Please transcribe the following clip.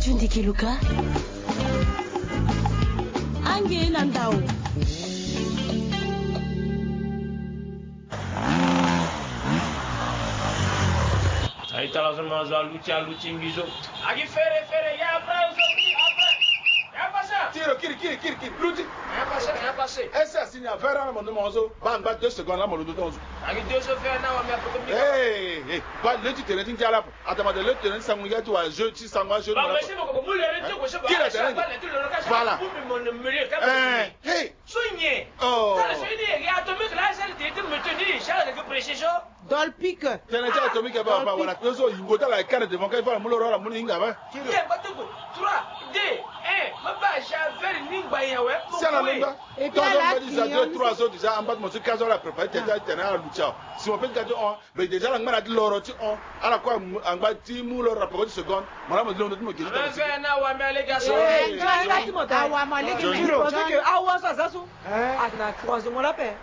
Tundiki Luka. Ange Nandao. Aí tá lá os irmãos, a Luti Mizo. Aqui, fere, já Kiri, Luti. Rien passé. Essa assim, a vera na mão mozo, banga 2 secondes lá mano do tonzo. Aqui 2 secondes na minha foto. Hey, ba Luti tere tin jala. Atama de Luti tere sangu ya tu a jeu ti sangu a jeu. Ba mais ko mo le ti ko se ba. Kira tere. Voilà. Hey. Soigné. Oh. Ça c'est une atomique là, ça était me tenir, ça que précision. Dans le pic. Tene ja atomique ba voilà. Yoso yingota la kane de monka fa mulo la muni nga ba. Kira ba to 3 2 1 ma ba j'avais une ngba ouais. C'est la longa. Et puis là, il y a 3 autres déjà en bas de mon 15 heures à préparer tene à lucha. Si on peut gâter on, mais déjà la ngana de l'oro ti on, ala quoi en bas ti mu le rapport de seconde. Moi me donne mo kiri. Mais na wa me les gars. Awa maleki. Awa ça ça. Ah na croisement la paix.